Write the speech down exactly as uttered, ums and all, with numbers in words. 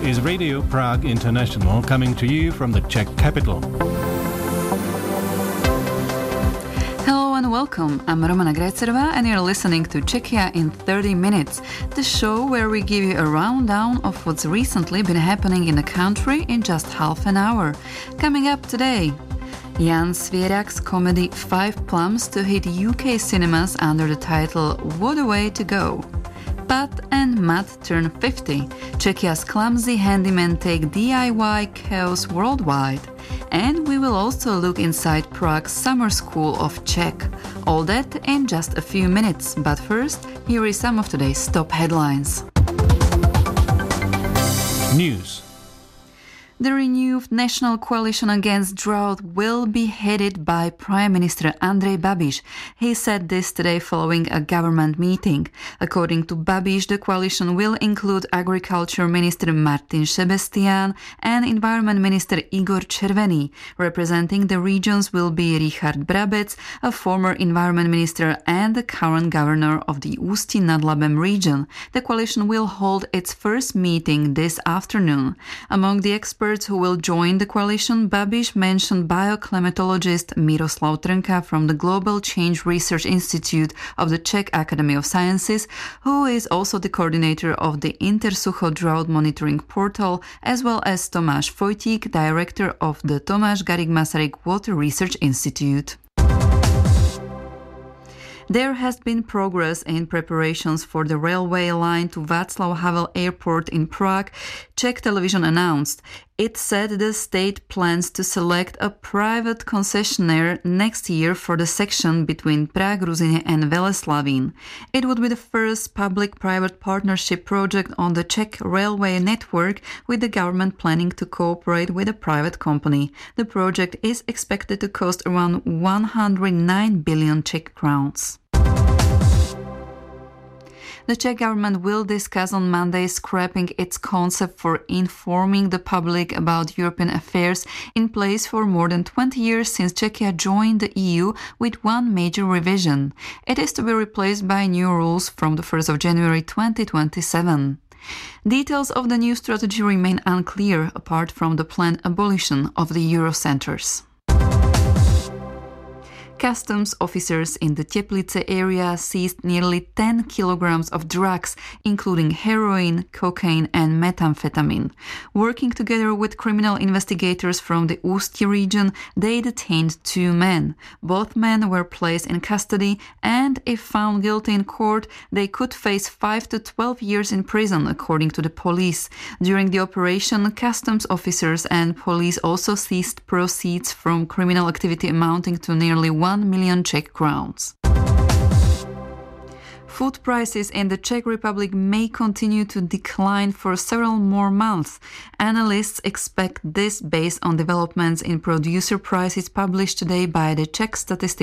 is Radio Prague International, coming to you from the Czech capital. Hello and welcome. I'm Romana Grécerova and you're listening to Czechia in thirty minutes, the show where we give you a rundown of what's recently been happening in the country in just half an hour. Coming up today, Jan Svierak's comedy Five Plums to hit U K cinemas under the title What a Way to Go. Pat and Matt turn fifty. Czechia's clumsy handymen take D I Y chaos worldwide. And we will also look inside Prague's summer school of Czech. All that in just a few minutes. But first, here is some of today's top headlines. News. The renewed National Coalition Against Drought will be headed by Prime Minister Andrej Babiš. He said this today following a government meeting. According to Babiš, the coalition will include Agriculture Minister Martin Šebestyán and Environment Minister Igor Červený. Representing the regions will be Richard Brabec, a former Environment Minister and the current Governor of the Ústí nad Labem region. The coalition will hold its first meeting this afternoon. Among the experts who will join the coalition, Babiš mentioned bioclimatologist Miroslav Trnka from the Global Change Research Institute of the Czech Academy of Sciences, who is also the coordinator of the Intersucho Drought Monitoring Portal, as well as Tomáš Fojtík, director of the Tomáš Garrigue Masaryk Water Research Institute. There has been progress in preparations for the railway line to Václav Havel Airport in Prague, Czech television announced. It said the state plans to select a private concessionaire next year for the section between Prague, Ruzyně and Veleslavín. It would be the first public-private partnership project on the Czech railway network, with the government planning to cooperate with a private company. The project is expected to cost around one hundred nine billion Czech crowns. The Czech government will discuss on Monday scrapping its concept for informing the public about European affairs, in place for more than twenty years since Czechia joined the E U, with one major revision. It is to be replaced by new rules from the first of January twenty twenty-seven. Details of the new strategy remain unclear, apart from the planned abolition of the Eurocenters. Customs officers in the Teplice area seized nearly ten kilograms of drugs, including heroin, cocaine and methamphetamine. Working together with criminal investigators from the Ústí region, they detained two men. Both men were placed in custody and, if found guilty in court, they could face five to twelve years in prison, according to the police. During the operation, customs officers and police also seized proceeds from criminal activity amounting to nearly one million Czech crowns. Food prices in the Czech Republic may continue to decline for several more months. Analysts expect this based on developments in producer prices published today by the Czech Statistics